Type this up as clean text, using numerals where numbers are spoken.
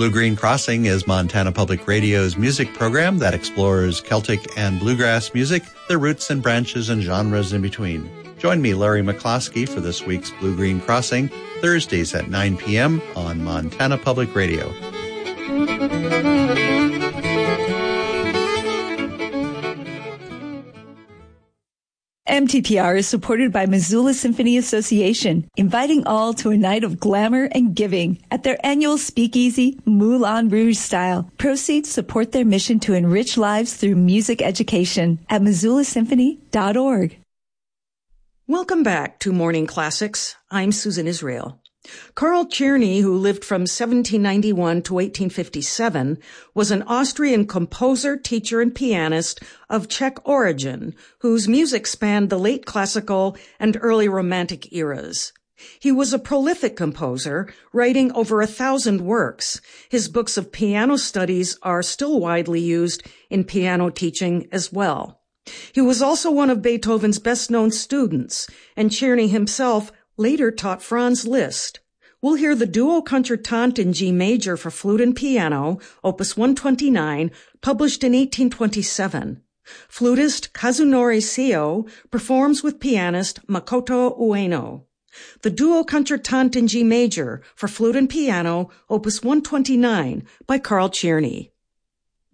Blue-Green Crossing is Montana Public Radio's music program that explores Celtic and bluegrass music, their roots and branches and genres in between. Join me, Larry McCloskey, for this week's Blue-Green Crossing, Thursdays at 9 p.m. on Montana Public Radio. MTPR is supported by Missoula Symphony Association, inviting all to a night of glamour and giving at their annual speakeasy, Moulin Rouge style. Proceeds support their mission to enrich lives through music education at MissoulaSymphony.org. Welcome back to Morning Classics. I'm Susan Israel. Carl Czerny, who lived from 1791 to 1857, was an Austrian composer, teacher, and pianist of Czech origin, whose music spanned the late classical and early romantic eras. He was a prolific composer, writing over 1,000 works. His books of piano studies are still widely used in piano teaching as well. He was also one of Beethoven's best-known students, and Czerny himself later taught Franz Liszt. We'll hear the Duo Concertante in G major for flute and piano, opus 129, published in 1827. Flutist Kazunori Seo performs with pianist Makoto Ueno. The Duo Concertante in G major for flute and piano, opus 129, by Carl Czerny.